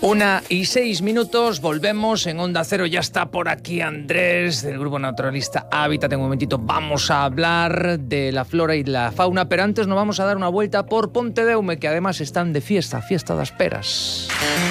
1:06, volvemos en Onda Cero, ya está por aquí Andrés del grupo naturalista Hábitat. En un momentito vamos a hablar de la flora y la fauna, pero antes nos vamos a dar una vuelta por Pontedeume, que además están de fiesta das peras.